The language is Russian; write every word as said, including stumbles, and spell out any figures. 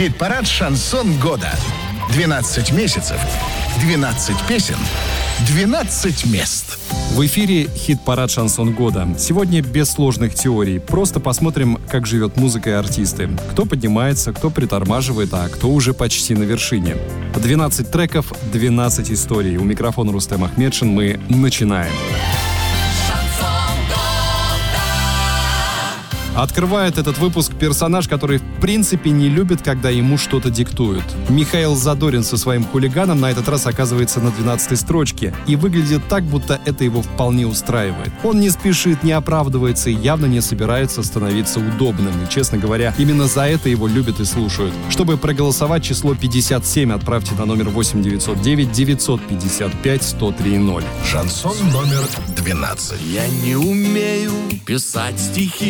Хит-парад «Шансон года». двенадцать месяцев, двенадцать песен, двенадцать мест. В эфире хит-парад «Шансон года». Сегодня без сложных теорий. Просто посмотрим, как живет музыка и артисты. Кто поднимается, кто притормаживает, а кто уже почти на вершине. двенадцать треков, двенадцать историй. У микрофона Рустем Ахмедшин. Мы начинаем. Открывает этот выпуск персонаж, который в принципе не любит, когда ему что-то диктуют. Михаил Задорин со своим хулиганом на этот раз оказывается на двенадцатой строчке и выглядит так, будто это его вполне устраивает. Он не спешит, не оправдывается и явно не собирается становиться удобным. И, честно говоря, именно за это его любят и слушают. Чтобы проголосовать, число пятьдесят семь отправьте на номер восемь девятьсот девять девятьсот пятьдесят пять сто три ноль. Шансон номер двенадцать. Я не умею писать стихи,